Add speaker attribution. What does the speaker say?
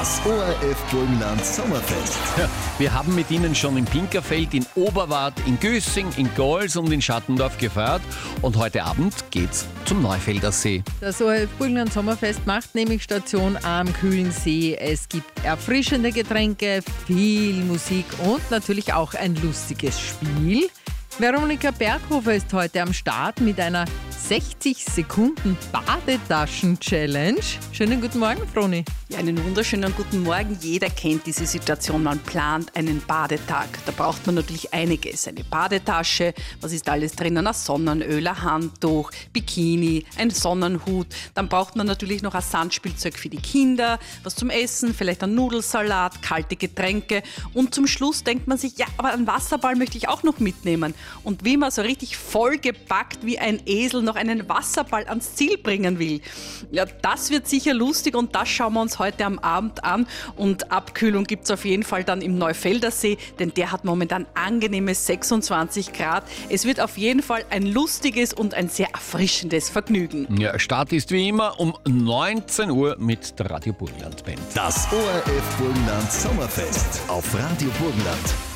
Speaker 1: Das ORF Burgenland Sommerfest.
Speaker 2: Ja, wir haben mit Ihnen schon in Pinkerfeld, in Oberwart, in Gößing, in Gols und in Schattendorf gefeiert. Und heute Abend geht's zum Neufelder See.
Speaker 3: Das ORF Burgenland Sommerfest macht nämlich Station am kühlen See. Es gibt erfrischende Getränke, viel Musik und natürlich auch ein lustiges Spiel. Veronika Berghofer ist heute am Start mit einer 60 Sekunden Badetaschen-Challenge. Schönen guten Morgen, Froni.
Speaker 4: Ja, einen wunderschönen guten Morgen. Jeder kennt diese Situation, man plant einen Badetag. Da braucht man natürlich einiges. Eine Badetasche, was ist alles drinnen? Ein Sonnenöl, ein Handtuch, Bikini, ein Sonnenhut. Dann braucht man natürlich noch ein Sandspielzeug für die Kinder, was zum Essen, vielleicht ein Nudelsalat, kalte Getränke. Und zum Schluss denkt man sich, ja, aber einen Wasserball möchte ich auch noch mitnehmen. Und wie man so richtig vollgepackt wie ein Esel noch einen Wasserball ans Ziel bringen will. Ja, das wird sicher lustig und das schauen wir uns heute am Abend an. Und Abkühlung gibt es auf jeden Fall dann im Neufelder See, denn der hat momentan angenehme 26 Grad. Es wird auf jeden Fall ein lustiges und ein sehr erfrischendes Vergnügen.
Speaker 2: Ja, Start ist wie immer um 19 Uhr mit der Radio Burgenland Band.
Speaker 1: Das ORF Burgenland Sommerfest auf Radio Burgenland.